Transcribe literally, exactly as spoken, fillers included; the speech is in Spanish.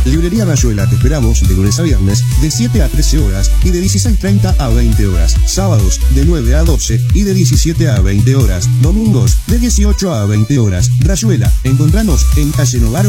Librería Rayuela, te esperamos de lunes a viernes de siete a trece horas y de dieciséis treinta a veinte horas. Sábados de nueve a doce y de diecisiete a veinte horas. Domingos de dieciocho a veinte horas. Rayuela, encontranos en calle Novaro